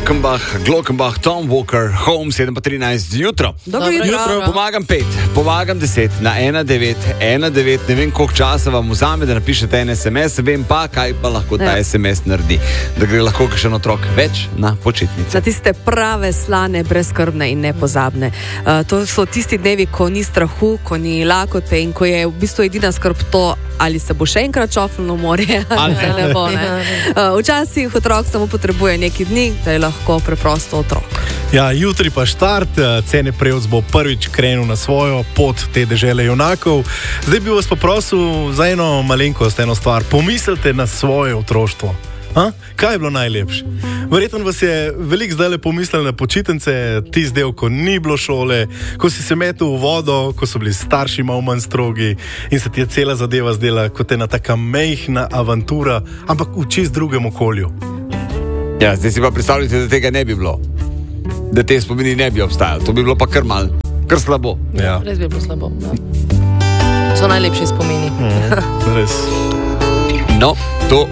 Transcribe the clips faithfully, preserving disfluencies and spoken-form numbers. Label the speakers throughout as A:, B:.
A: Glockenbach, Glockenbach, Tom Walker, Home, sedem pa trinajst jutro.
B: Dobro jutro.
A: Pomagam pet, pomagam deset, na ena devet, ena devet, ne vem koliko časa vam vzame, da napišete en es em es, vem pa, kaj pa lahko ta ja. es em es naredi. Da gre lahko kakšen otrok več na počitnice.
B: Na tiste prave, slane, brezskrbne in nepozabne. Uh, to so tisti dnevi, ko ni strahu, ko ni lakote in ko je v bistvu edina skrb to, ali se bo še enkrat čofnilo v morje, ali se ne bo. Ne? Uh, včasih otrok samo potrebuje neki dni, da je lahko preprosto otrok.
C: Ja, jutri pa štart, Cene Prevc bo prvič krenil na svojo pot te dežele junakov. Zdaj bi vas poprosil za eno malenkost, eno stvar. Pomislite na svoje otroštvo. Ha? Kaj je bilo najlepše? Verjetno vas je veliko zdaj pomislili na počitnice, tisti del, ko ni bilo šole, ko si se metel v vodo, ko so bili starši malo manj strogi in se ti je cela zadeva zdela kot ena taka mejhna avantura, ampak v čist drugem okolju.
A: Ja, zdaj si pa predstavljate, da tega ne bi bilo. Da te spomini ne bi obstajali. To bi bilo pa kar mal, kar slabo.
D: Ja. Res bi bilo slabo. Ja. So najlepši spomini.
C: Mm, res.
A: No, to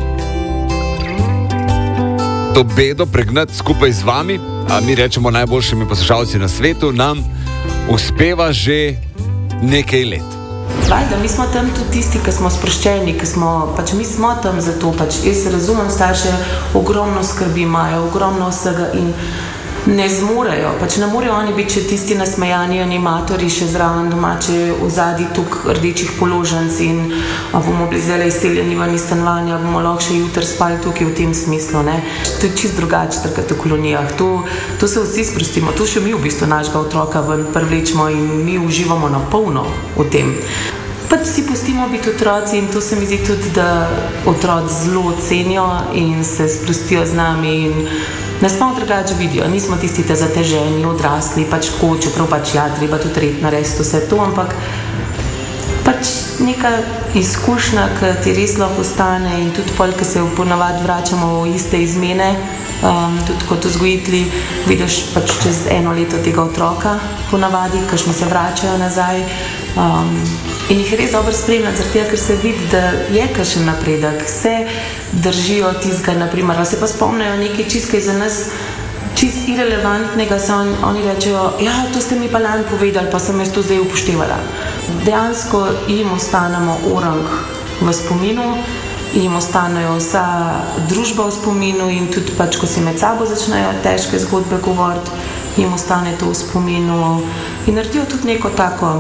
A: to bedo pregnati skupaj z vami, a mi rečemo najboljšimi poslušalci na svetu, nam uspeva že nekaj let.
E: Vajda, mi smo tam tudi tisti, ki smo sproščeni, ki smo, pač mi smo tam zato, pač jaz razumem, starše ogromno skrbi imajo, ogromno vsega in ne zmorejo, pač ne morejo oni biti še tisti nasmejani animatorji še zraven domače v zadnji tuk rdečih položnic in a bomo bili zdaj izseljeni ven iz stanovanja, bomo lahko še jutri spali tukaj v tem smislu, ne. To je čist drugače takrat v kolonijah, to, to se vsi sprostimo, to še mi v bistvu našega otroka ven privlečemo in mi uživamo na polno v tem. Pač si pustimo biti otroci in to se mi zdi tudi, da otroci zelo cenijo in se sprostijo z nami in nas malo drugače vidijo. Nismo tisti te zateženi, odrasli, pač tako, čeprav pač ja, treba tudi red narediti vse to, ampak pač neka izkušnja, ki ti res lahko ostane in tudi pol, ki se ponavadi vračamo v iste izmene, um, tudi kot vzgojitelji, vidiš pač čez eno leto tega otroka ponavadi, kakšni se vračajo nazaj. Um, in jih je res dobro spremljati, zaradi tega, ker se vidi, da je kakšen napredek, se držijo tistega, naprimer, ali se pa spomnijo nekaj čist, kaj za nas čist irelevantnega, se on, oni rečejo, ja, to ste mi pa lani povedali, pa sem jaz to zdaj upoštevala. Dejansko jim ostanemo orang v spominu, jim ostanejo vsa družba v spominu in tudi pač, ko si med sabo začnejo težke zgodbe govoriti, jim ostane to v spominu in naredijo tudi neko tako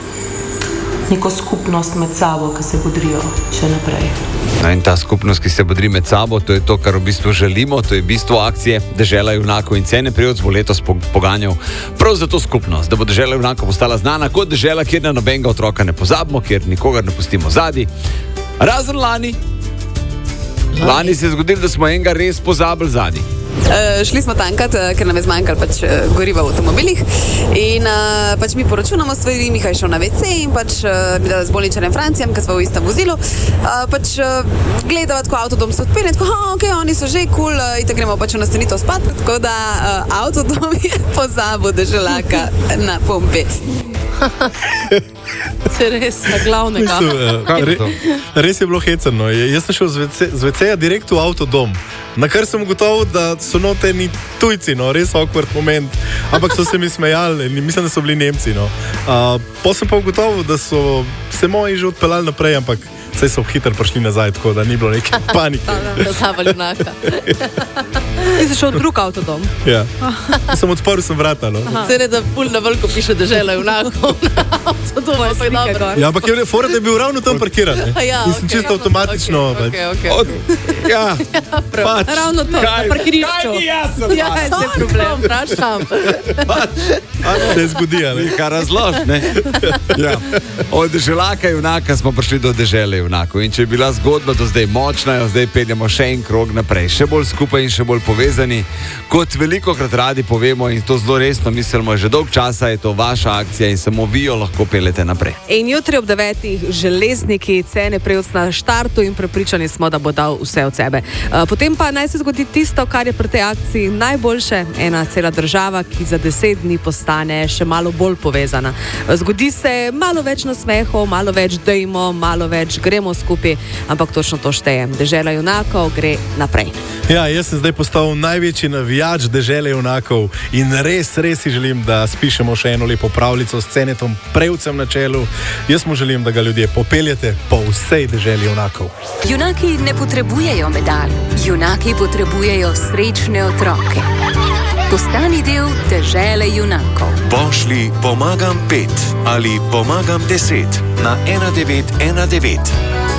E: neko skupnost med sabo, ki se bodrijo še naprej.
A: No in ta skupnost, ki se bodri med sabo, to je to, kar v bistvu želimo, to je bistvo akcije Dežela junakov in Cene Prevc bo letos poganjal prav za to skupnost, da bo Dežela junakov postala znana kot dežela, kjer na nobenega otroka ne pozabimo, kjer nikogar ne pustimo zadaj. Razen lani. Lani se je zgodilo, da smo enega res pozabili zadaj.
F: Uh, šli smo tankat, uh, ker nam je zmanjkalo pač, uh, goriva v avtomobilih in uh, pač mi poročunamo stvari, Miha je šel na ve ce in pač uh, z bolničarjem Francijem, ki smo v istem vozilu, uh, pač uh, gledava tako avtodom se odpelje, tako, ha, ok, oni so že cool, uh, in tako gremo pač v nastanitev spat, tako da uh, avtodom je pozabil deželaka na pompi.
D: Se res, na glavnega.
C: Re, res je bilo hecano. Jaz sem šel z ve ceja direkt v avtodom, na kar sem ugotovil, da so noteni tujci, no, res awkward moment, ampak so se mi smejali in mislim, da so bili Nemci, no. Uh, po sem pa ugotovil, da so se moji že odpeljali naprej, ampak saj so hitro prišli nazaj, tako da ni bilo neke panike.
D: Pozabili junaka.
B: Ti si šel v drug avtodom?
C: Ja. Sem odprl, sem vrata, no.
D: Se ne, da ful na veliko piše Dežela junakov na avtodomu, ampak dobro.
C: Ja, ampak je fora, da je bil ravno tam parkiran, ne.
D: Ja,
C: Mislim,
D: okay,
C: čisto avtomatično.
D: Okay, okay, okay.
C: Od, ja, pač.
B: Ravno to, na parkirišču.
A: Kaj ni jasno?
D: Ja, se problem, vprašam.
C: Se zgodi, ne.
A: Kaj razlož, ne? Ja. Od deželaka junaka smo prišli do dežele junakov in če je bila zgodba do zdaj močna, jo zdaj peljemo še en krog naprej, še bolj skupaj in še bolj povezani, kot velikokrat radi povemo in to zelo resno mislimo, že dolg časa je to vaša akcija in samo vi jo lahko peljete naprej.
B: In jutri ob devetih železniki Cene Prevc na štartu in prepričani smo, da bo dal vse od sebe. Potem pa naj se zgodi tisto, kar je pri tej akciji najboljše, ena cela država, ki za deset dni postane še malo bolj povezana. Zgodi se malo več nasmehov, malo več dejmo, malo več gre gremo skupaj, ampak točno to štejem. Dežela junakov gre naprej.
C: Ja, jaz sem zdaj postal največji navijač Dežele junakov in res, res si želim, da spišemo še eno lepo pravljico s Cenetom Prevcem na čelu. Jaz mu želim, da ga ljudje popeljete po vsej Deželi junakov.
G: Junaki ne potrebujejo medalj, junaki potrebujejo srečne otroke. Postani del Dežele junakov.
H: Pošlji pomagam pet ali pomagam deset na ena devet ena devet.